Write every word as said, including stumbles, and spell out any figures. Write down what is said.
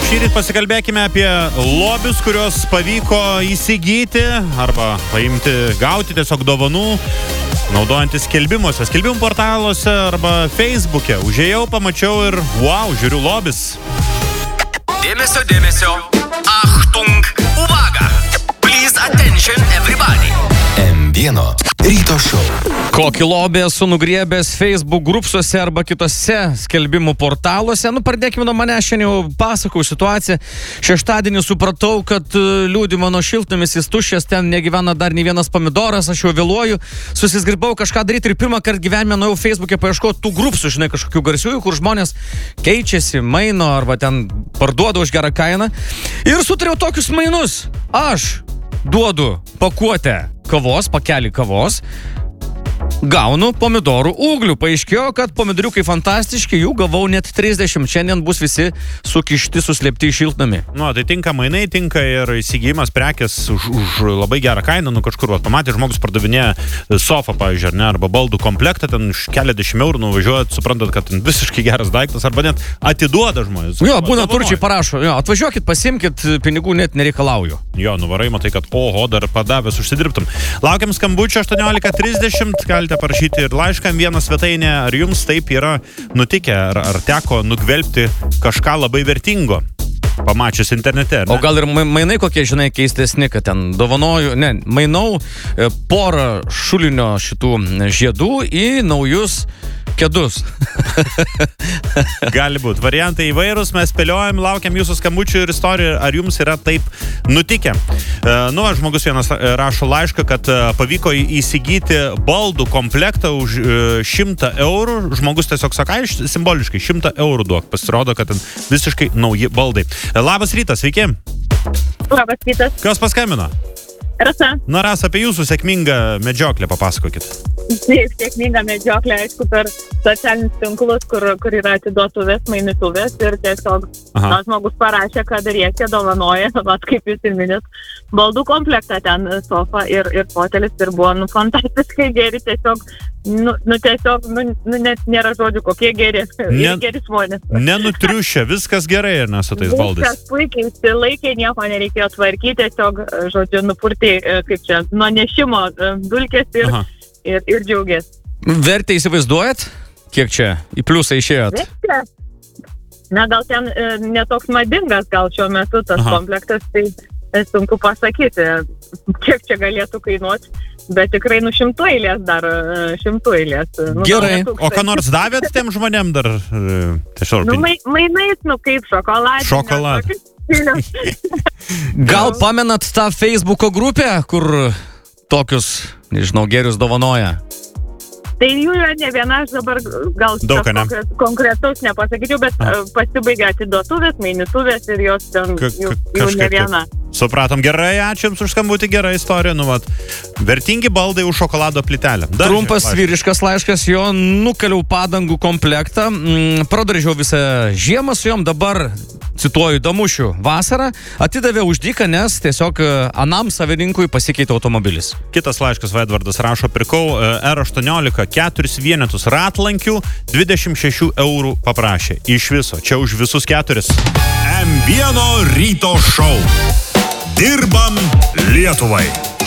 Šįryt pasikalbėkime apie lobius, kuriuos pavyko įsigyti arba paimti, gauti tiesiog dovanų, naudojantis skelbimuose, skelbimų portaluose arba Facebook'e. Užėjau, pamačiau ir wow, žiūriu lobis. Dėmesio, dėmesio. Achtung, uwaga. Please attention everybody. M vieno ryto šou. Kokį lobį esu nugriebęs Facebook grupsuose arba kitose skelbimų portaluose. Nu, pradėkime nuo manęs, šiandien jau pasakau situaciją. Šeštadienį supratau, kad liūdi mano šiltnamis, jis tuščias, ten negyvena dar nei vienas pomidoras, aš jau vėluoju. Susizgribau kažką daryti ir pirmą kartą gyvenime nuėjau Facebook'e paieškoti tų grupsų, žinai, kažkokių garsiųjų, kur žmonės keičiasi, maino arba ten parduoda už gerą kainą. Ir sutariau tokius mainus. Aš duodu pakuotę kavos, pakelį kavos, gaunu pomidorų ūglių. Paaiškėjo, kad pomidoriukai fantastiški, jų gavau net trisdešimt. Šiandien bus visi sukišti, suslėpti į šiltnamį. Nu, tai tinka mainai, tinka ir įsigijimas prekės už, už labai gerą kainą, nu kažkur, va, pamatė, žmogus pardavinėja sofą, pavyzdžiui, ar ne, arba baldų komplektą, ten už keliasdešimt eurų nuvažiuojat, suprantat, kad ten visiškai geras daiktas, arba net atiduoda žmonės. Jo, būna turčiai parašo, jo, atvažiuokit, pasimkit, pinigų net nereikalauju. Jo, nuvarai, matai, kad oho, dar padavęs užsidirbtum. Laukiam skambučio aštuoniolika trisdešimt, galite parašyti ir laišką vieną svetainę, ar jums taip yra nutikę, ar, ar teko nugvelbti kažką labai vertingo, pamačius internete. O gal ir mainai kokie, žinai, keistesni, kad ten dovanoju, ne, mainau porą šulinio šitų žiedų į naujus kėdus. Gali būti. Variantai įvairūs, mes spėliojam, laukiam jūsų skambučių ir istorijų, ar jums yra taip nutikę. E, nu, žmogus vienas rašo laišką, kad pavyko įsigyti baldų komplektą už šimtą eurų. Žmogus tiesiog sako, simboliškai šimtą eurų duok. Pasirodo, kad ten visiškai nauji baldai. Labas rytas, sveiki. Labas rytas. Kas paskambino? Rasa. Na, Rasa, apie jūsų sėkmingą medžioklę papasakokit. Taip, sėkminga medžioklė, aišku, per socialinius tinklus, kur, kur yra atiduotuvės, mainytuvės ir tiesiog na, žmogus parašė, kad reikia, dovanoja, vat, kaip jūs ir minit, baldų komplektą ten, sofa ir, ir fotelis ir buvo, nu, fantastiškai geri, tiesiog, nu, nu tiesiog, nu, nu, net nėra žodžių, kokie geri, ne, geri žmonės. Nenutriušia, viskas gerai ir ne su tais baldais. Viskas puikiai, išsilaikė, nieko nereikėjo tvarkyti, tiesiog, žodžiu, nupurti, kaip čia, nuo nešimo dulkės ir, ir, ir džiaugės. Vertę įsivaizduojat? Kiek čia į pliusą išėjot? Viskas. Na, gal ten e, netoks madingas, gal šiuo metu tas Aha. komplektas, tai e, sunku pasakyti, kiek čia galėtų kainuoti, bet tikrai nu šimtų eilės dar, šimtų eilės. Nu, Gerai, o ką nors davėt tiem žmonėm dar? Tiesiog, nu, mai, mainais, nu kaip šokoladą. Šokoladą. Gal pamenat tą Facebooko grupę, kur tokius, nežinau, gerius dovanoja? Tai jų yra ne viena, aš dabar gal Daug, ne? konkret, konkretaus nepasakyčiau, bet A. pasibaigia atiduotuvės, mainytuvės ir jos ten Ka- jų, ka- jų ne viena. Supratom, gerai, ačiū jums už skambutį, gera istorija, nu vat, vertingi baldai už šokolado plytelę. Dar Trumpas žiūrėk, vyriškas laiškas, jo nukaliau padangų komplektą, mm, pradaržiau visą žiemą su jom, dabar, cituoju, damušiu vasarą, atidavė už dyką, nes tiesiog anam savininkui pasikeitė automobilis. Kitas laiškas, Edvardas rašo, pirkau R aštuoniolika keturis vienetus ratlankių, dvidešimt šešių eurų paprašė. Iš viso, čia už visus keturis. M vieno ryto šou. Dirbam Lietuvai.